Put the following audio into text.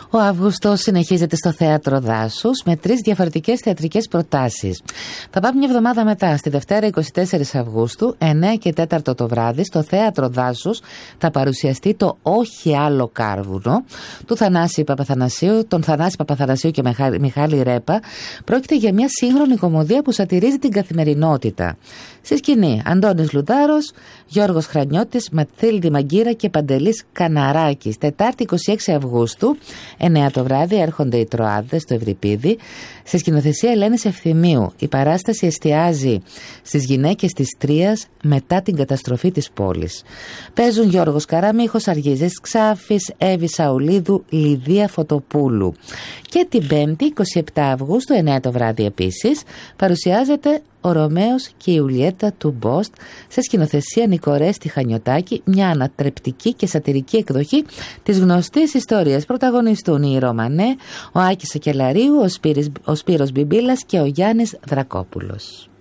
Ο Αύγουστος συνεχίζεται στο Θέατρο Δάσους με 3 διαφορετικές θεατρικές προτάσεις. Θα πάμε μια εβδομάδα μετά, στη Δευτέρα 24 Αυγούστου, 9 και 4 το βράδυ, στο Θέατρο Δάσους θα παρουσιαστεί το «Όχι άλλο κάρβουνο» του Θανάση Παπαθανασίου, τον Θανάση Παπαθανασίου και Μιχάλη Ρέπα. Πρόκειται για μια σύγχρονη κωμωδία που σατυρίζει την καθημερινότητα. Στη σκηνή, Αντώνης Λουδάρος, Γιώργος Χρανιώτης, Ματθίλδη Μαγκύρα και Παντελής Καναράκης. Τετάρτη 26 Αυγούστου, 9 το βράδυ, έρχονται οι Τροάδες στο Ευρυπίδι, σε σκηνοθεσία Ελένης Ευθυμίου. Η παράσταση εστιάζει στις γυναίκες της Τρίας μετά την καταστροφή της πόλης. Παίζουν Γιώργος Καραμίχος, Αργίζης Ξάφης, Εύη Σαουλίδου, Λιδία Φωτοπούλου. Και την 5η 27 Αυγούστου, 9 το βράδυ επίσης, παρουσιάζεται ο Ρωμαίος και η Ιουλιέτα του Μπόστ, σε σκηνοθεσία Νικορέστη Χανιωτάκη, μια ανατρεπτική και σατυρική εκδοχή της γνωστής ιστορίας. Πρωταγωνιστούν η Ρωμανέ, ο Άκης Ακελαρίου, ο Σπύρος Μπιμπίλας και ο Γιάννης Δρακόπουλος.